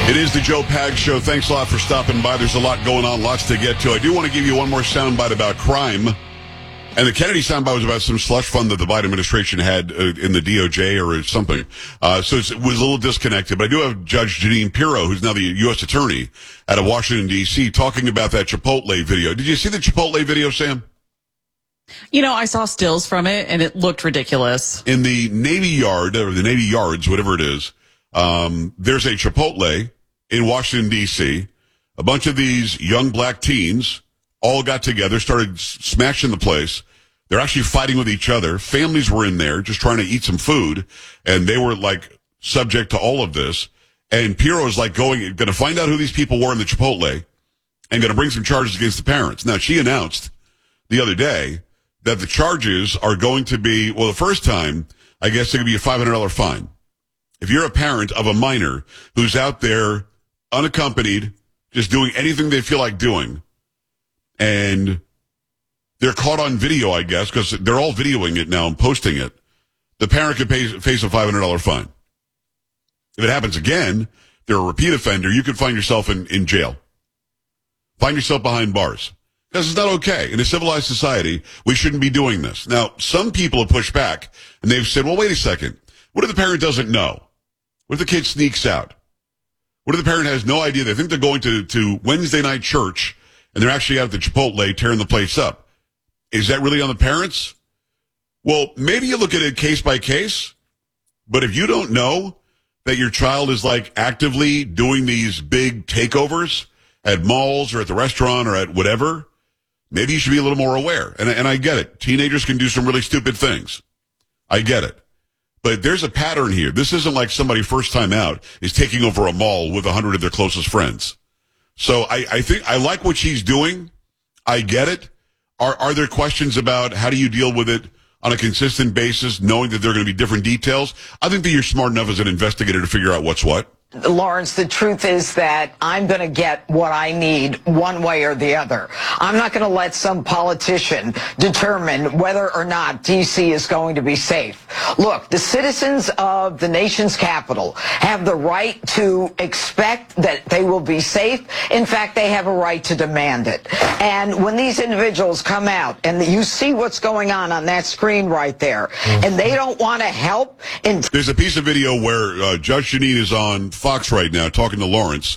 It is the Joe Pags Show. Thanks a lot for stopping by. There's a lot going on, lots to get to. I do want to give you one more soundbite about crime. And the Kennedy soundbite was about some slush fund that the Biden administration had in the DOJ or something. So it was a little disconnected. But I do have Judge Jeanine Pirro, who's now the U.S. Attorney out of Washington, D.C., talking about that Chipotle video. Did you see the Chipotle video, Sam? You know, I saw stills from it, and it looked ridiculous. In the Navy Yard, or the Navy Yards, whatever it is, there's a Chipotle in Washington, D.C. A bunch of these young black teens all got together, started smashing the place. They're actually fighting with each other. Families were in there just trying to eat some food, and they were, like, subject to all of this. And Pirro is, like, going to find out who these people were in the Chipotle and going to bring some charges against the parents. Now, she announced the other day that the charges are going to be, well, the first time, I guess, it's going to be a $500 fine. If you're a parent of a minor who's out there unaccompanied, just doing anything they feel like doing, and they're caught on video, I guess, because they're all videoing it now and posting it, the parent could face a $500 fine. If it happens again, they're a repeat offender, you could find yourself in jail. Find yourself behind bars. Because it's not okay. In a civilized society, we shouldn't be doing this. Now, some people have pushed back, and they've said, well, wait a second. What if the parent doesn't know? What if the kid sneaks out? What if the parent has no idea? They think they're going to Wednesday night church, and they're actually out at the Chipotle tearing the place up. Is that really on the parents? Well, maybe you look at it case by case, but if you don't know that your child is, like, actively doing these big takeovers at malls or at the restaurant or at whatever, maybe you should be a little more aware. And I get it. Teenagers can do some really stupid things. I get it. But there's a pattern here. This isn't like somebody first time out is taking over a mall with 100 of their closest friends. So I think I like what she's doing. I get it. Are there questions about how do you deal with it on a consistent basis, knowing that there are going to be different details? I think that you're smart enough as an investigator to figure out what's what. Lawrence, the truth is that I'm going to get what I need one way or the other. I'm not going to let some politician determine whether or not D.C. is going to be safe. Look, the citizens of the nation's capital have the right to expect that they will be safe. In fact, they have a right to demand it. And when these individuals come out and you see what's going on that screen right there, and they don't want to help. There's a piece of video where Judge Jeanine is on Fox right now talking to Lawrence.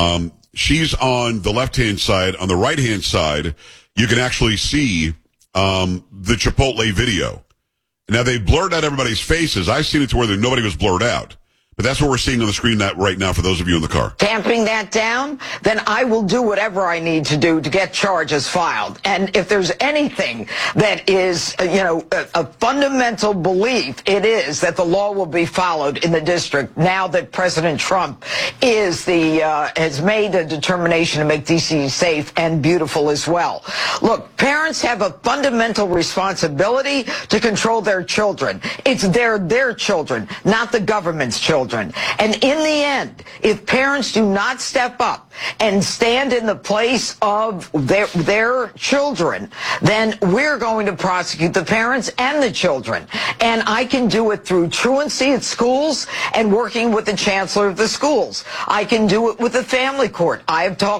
She's on the left-hand side. On the right-hand side, you can actually see the Chipotle video. Now, they blurred out everybody's faces. I've seen it to where nobody was blurred out. But that's what we're seeing on the screen right now for those of you in the car. Tamping that down, then I will do whatever I need to do to get charges filed. And if there's anything that is, a fundamental belief, it is that the law will be followed in the district now that President Trump has made a determination to make D.C. safe and beautiful as well. Look, parents have a fundamental responsibility to control their children. It's their children, not the government's children. And in the end, if parents do not step up and stand in the place of their children, then we're going to prosecute the parents and the children. And I can do it through truancy at schools and working with the chancellor of the schools. I can do it with the family court. I have talked